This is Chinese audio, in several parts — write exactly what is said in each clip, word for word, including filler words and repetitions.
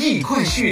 艺快讯。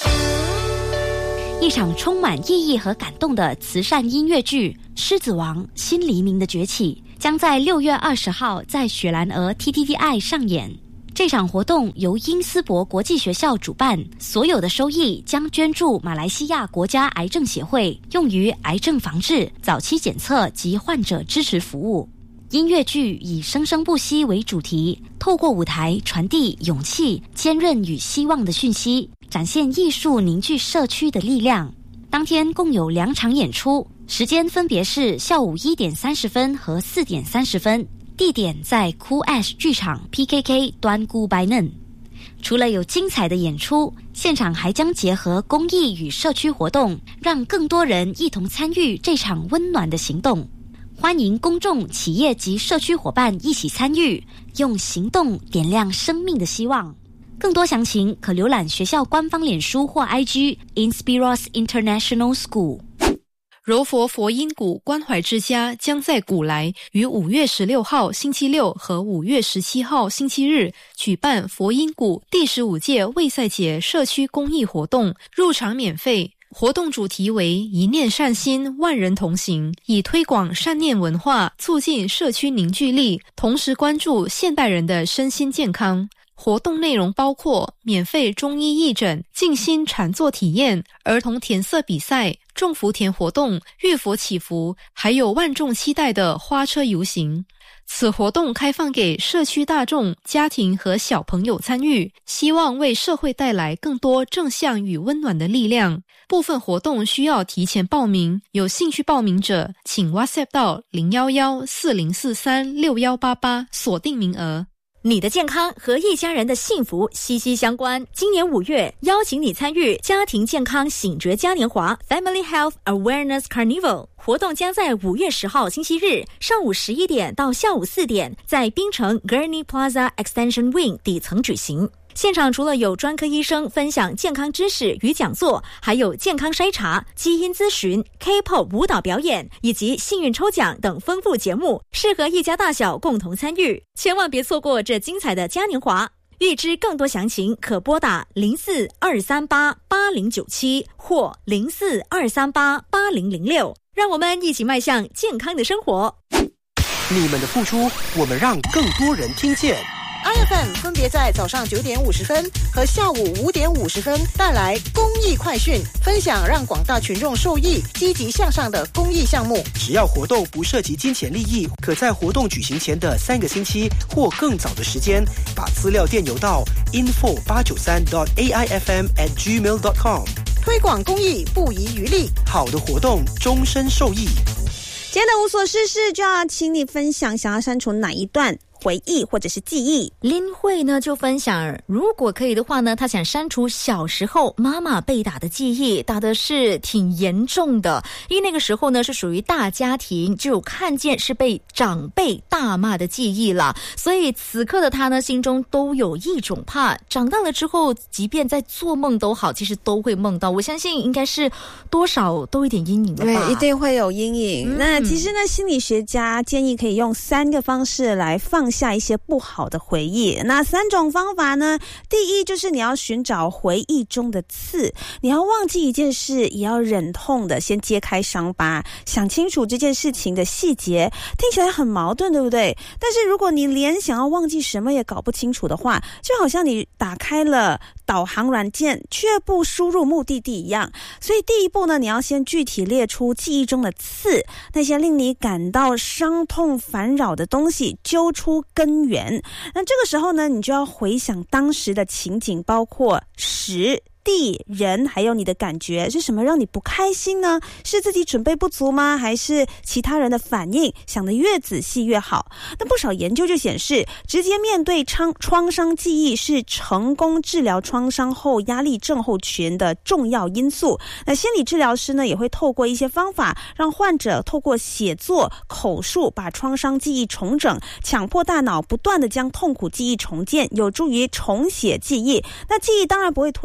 一场充满意义和感动的慈善音乐剧《狮子王：新黎明的崛起》将在六月二十号在雪兰莪 T T V I 上演。这场活动由因斯伯国际学校主办，所有的收益将捐助马来西亚国家癌症协会，用于癌症防治、早期检测及患者支持服务。音乐剧以生生不息为主题，透过舞台传递勇气、坚韧与希望的讯息，展现艺术凝聚社区的力量。当天共有两场演出，时间分别是下午一点三十分和四点三十分，地点在 Cool Ash 剧场 P K K 端固拜嫩。除了有精彩的演出，现场还将结合公益与社区活动，让更多人一同参与这场温暖的行动。欢迎公众、企业及社区伙伴一起参与，用行动点亮生命的希望。更多详情可浏览学校官方脸书或 I G Inspiros International School。 柔佛佛音谷关怀之家将在古来于五月十六号星期六和五月十七号星期日举办佛音谷第十五届卫赛节社区公益活动，入场免费。活动主题为一念善心，万人同行，以推广善念文化，促进社区凝聚力，同时关注现代人的身心健康。活动内容包括免费中医义诊、静心禅坐体验、儿童填色比赛、种福田活动、浴佛祈福，还有万众期待的花车游行。此活动开放给社区大众、家庭和小朋友参与，希望为社会带来更多正向与温暖的力量。部分活动需要提前报名，有兴趣报名者请 WhatsApp 到零一一四零四三六一八八锁定名额。 你的健康和一家人的幸福息息相关。今年五月，邀请你参与家庭健康醒觉嘉年华 Family Health Awareness Carnival 活动，将在五月十号星期日上午十一点到下午四点，在槟城 Gurney Plaza Extension Wing 底层举行。现场除了有专科医生分享健康知识与讲座，还有健康筛查、基因咨询、K-pop 舞蹈表演以及幸运抽奖等丰富节目，适合一家大小共同参与。千万别错过这精彩的嘉年华。预知更多详情，可拨打零四二三八八零九七或零四二三八八零零六，让我们一起迈向健康的生活。 你们的付出，我们让更多人听见。 I F M 分别在早上九点五十分和下午五点五十分带来公益快讯，分享让广大群众受益、积极向上的公益项目。 只要活动不涉及金钱利益，可在活动举行前的三个星期或更早的时间，把资料电邮到 info 八九三 dot a i f m at gmail dot com。 推广公益不遗余力， 好的活动终身受益。 今天的无所事事就要请你分享，想要删除哪一段回忆或者是记忆。 林慧呢就分享，如果可以的话呢，她想删除小时候妈妈被打的记忆，打的是挺严重的，因为那个时候呢是属于大家庭，就有看见是被长辈大骂的记忆了，所以此刻的她呢心中都有一种怕，长大了之后即便在做梦都好，其实都会梦到，我相信应该是多少都有点阴影的吧。 对，一定会有阴影、嗯、那其实呢心理学家建议可以用三个方式来放下一些不好的回忆。那三种方法呢，第一就是你要寻找回忆中的刺，你要忘记一件事，也要忍痛的先揭开伤疤，想清楚这件事情的细节。听起来很矛盾，对不对？但是如果你连想要忘记什么也搞不清楚的话，就好像你打开了导航软件却不输入目的地一样。所以第一步呢，你要先具体列出记忆中的刺，那些令你感到伤痛烦扰的东西，揪出根源。那这个时候呢，你就要回想当时的情景，包括时地人还有你的感觉，是什么让你不开心呢？是自己准备不足吗？还是其他人的反应？想得越仔细越好。那不少研究就显示，直接面对创创伤记忆是成功治疗创伤后压力症候群的重要因素。那心理治疗师呢，也会透过一些方法，让患者透过写作、口述把创伤记忆重整，强迫大脑不断的将痛苦记忆重建，有助于重写记忆。那记忆当然不会突然消失，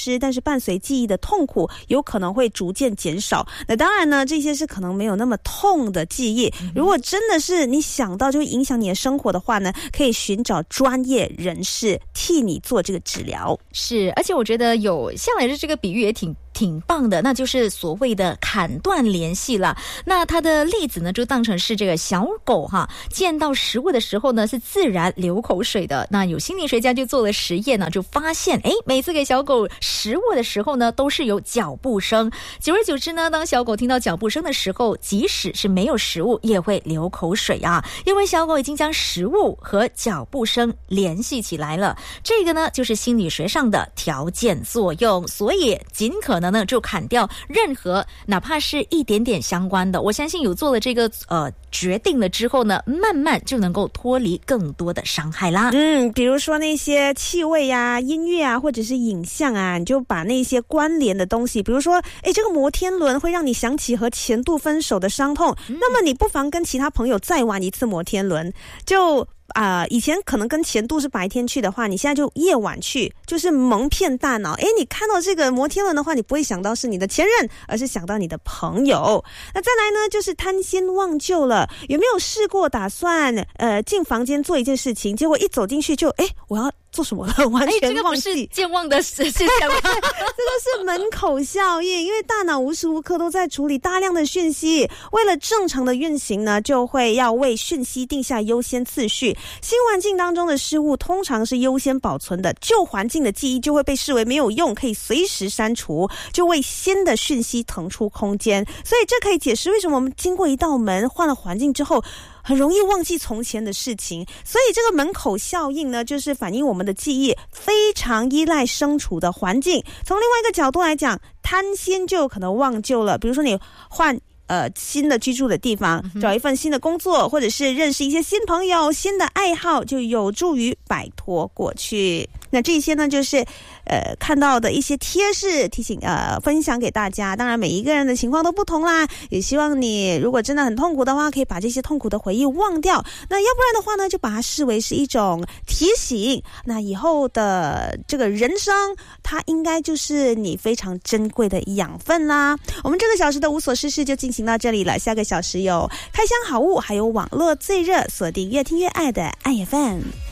失，但是伴随记忆的痛苦有可能会逐渐减少。那当然呢，这些是可能没有那么痛的记忆，如果真的是你想到就会影响你的生活的话呢，可以寻找专业人士替你做这个治疗。 是，而且我觉得有向来的这个比喻也挺挺棒的，那就是所谓的砍断联系了。那它的例子呢，就当成是这个小狗哈，见到食物的时候呢，是自然流口水的。那有心理学家就做了实验呢，就发现，诶，每次给小狗食物的时候呢，都是有脚步声。久而久之呢，当小狗听到脚步声的时候，即使是没有食物，也会流口水啊，因为小狗已经将食物和脚步声联系起来了。这个呢，就是心理学上的条件作用，所以尽可能呢，就砍掉任何哪怕是一点点相关的。我相信有做了这个呃决定了之后呢，慢慢就能够脱离更多的伤害啦。 嗯，比如说那些气味啊、音乐啊，或者是影像啊，你就把那些关联的东西，比如说，诶，这个摩天轮会让你想起和前度分手的伤痛，嗯、那么你不妨跟其他朋友再玩一次摩天轮，就。啊、呃，以前可能跟前度是白天去的话，你现在就夜晚去，就是蒙骗大脑。诶，你看到这个摩天轮的话，你不会想到是你的前任，而是想到你的朋友。那再来呢，就是贪新忘旧了。有没有试过打算呃进房间做一件事情，结果一走进去就诶，我要做什么了？完全忘记。 这个不是健忘的事情吗？ 这个是门口效应，因为大脑无时无刻都在处理大量的讯息，为了正常的运行呢，就会要为讯息定下优先次序。新环境当中的事物通常是优先保存的，旧环境的记忆就会被视为没有用，可以随时删除，就为新的讯息腾出空间。所以这可以解释为什么我们经过一道门换了环境之后很容易忘记从前的事情。所以这个门口效应呢，就是反映我们的记忆非常依赖身处的环境。从另外一个角度来讲，贪新就有可能忘旧了。比如说你换呃，新的居住的地方，找一份新的工作，或者是认识一些新朋友、新的爱好，就有助于摆脱过去。那这些呢，就是呃看到的一些贴士提醒呃分享给大家。当然每一个人的情况都不同啦，也希望你如果真的很痛苦的话，可以把这些痛苦的回忆忘掉。那要不然的话呢，就把它视为是一种提醒。那以后的这个人生，它应该就是你非常珍贵的养分啦。我们这个小时的无所事事就进行到这里了，下个小时有开箱好物，还有网络最热，锁定越听越爱的爱 F M。